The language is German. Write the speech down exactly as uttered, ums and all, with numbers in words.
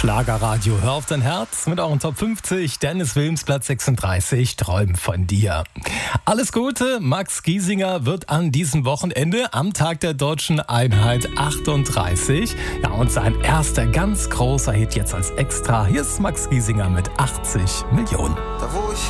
Schlagerradio, hör auf dein Herz mit euren Top fünfzig. Dennis Wilms, Platz sechsunddreißig, Träum von dir. Alles Gute, Max Giesinger wird an diesem Wochenende am Tag der Deutschen Einheit achtunddreißig. Ja, und sein erster ganz großer Hit jetzt als Extra. Hier ist Max Giesinger mit achtzig Millionen. Da wo ich